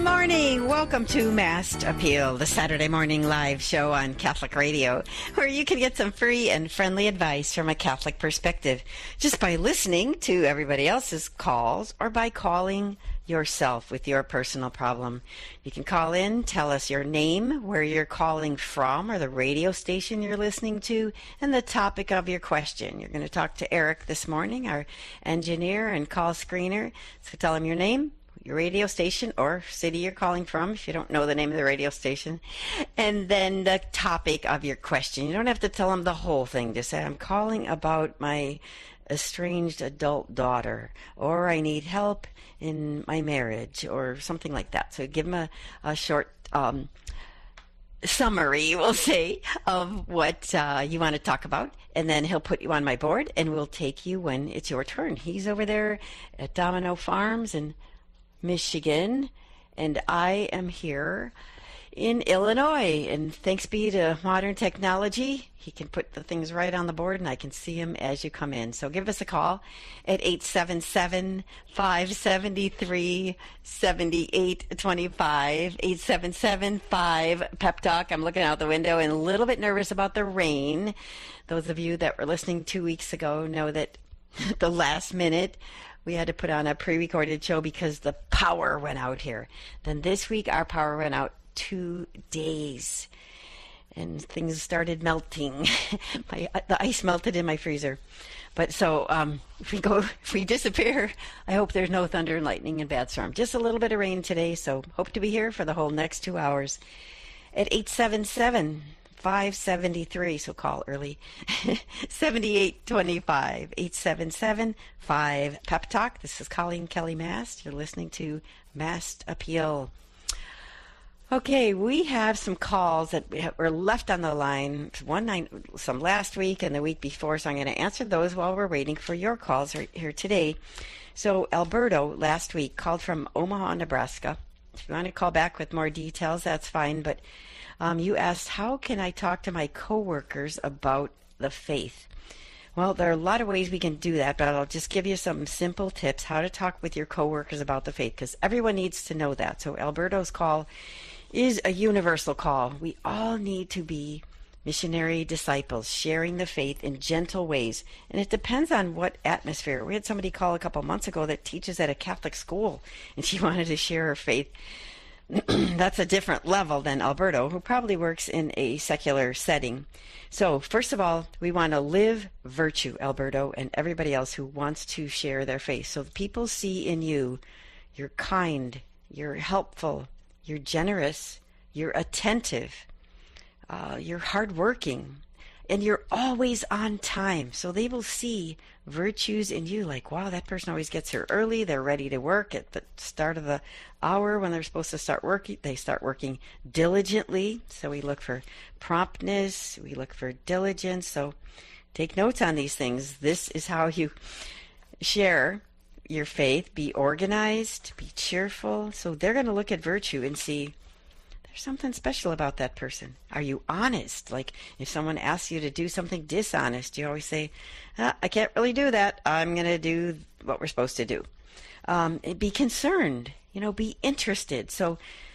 morning. Welcome to Mast Appeal, the Saturday morning live show on Catholic Radio, where you can get some free and friendly advice from a Catholic perspective just by listening to everybody else's calls or by calling yourself with your personal problem. You can call in, tell us your name, where you're calling from, or the radio station you're listening to, and the topic of your question. You're going to talk to Eric this morning, our engineer and call screener. So tell him your name, your radio station or city you're calling from if you don't know the name of the radio station, and then the topic of your question. You don't have to tell them the whole thing. Just say, I'm calling about my estranged adult daughter, or I need help in my marriage, or something like that. So give them a short summary, we'll say, of what you want to talk about, and then he'll put you on my board, and we'll take you when it's your turn. He's over there at Domino Farms in Michigan, and I am here in Illinois, and thanks be to modern technology, he can put the things right on the board and I can see him as you come in. So give us a call at 877-573-7825, 877-5 Talk. I'm looking out the window and a little bit nervous about the rain. Those of you that were listening 2 weeks ago know that at the last minute we had to put on a pre-recorded show because the power went out here. Then this week our power went out 2 days and things started melting. The ice melted in my freezer. But so if we disappear, I hope there's no thunder and lightning and bad storm. Just a little bit of rain today, so hope to be here for the whole next 2 hours at 877-573, so call early, 7825, 877-5 Talk. This is Colleen Kelly Mast. You're listening to Mast Appeal. Okay, we have some calls that were left on the line, some last week and the week before, so I'm going to answer those while we're waiting for your calls right here today. So Alberto last week called from Omaha, Nebraska. If you want to call back with more details, that's fine, but you asked, how can I talk to my coworkers about the faith? Well, there are a lot of ways we can do that, but I'll just give you some simple tips how to talk with your coworkers about the faith, because everyone needs to know that. So Alberto's call is a universal call. We all need to be missionary disciples, sharing the faith in gentle ways. And it depends on what atmosphere. We had somebody call a couple months ago that teaches at a Catholic school, and she wanted to share her faith. That's a different level than Alberto, who probably works in a secular setting. So first of all, we want to live virtue, Alberto, and everybody else who wants to share their faith. So people see in you, you're kind, you're helpful, you're generous, you're attentive, you're hardworking, and you're always on time. So they will see virtues in you, like, wow, that person always gets here early. They're ready to work at the start of the hour when they're supposed to start working. They start working diligently. So we look for promptness. We look for diligence. So take notes on these things. This is how you share your faith. Be organized, be cheerful. So they're going to look at virtue and see there's something special about that person. Are you honest? Like if someone asks you to do something dishonest, you always say, I can't really do that. I'm going to do what we're supposed to do. Be concerned, be interested. So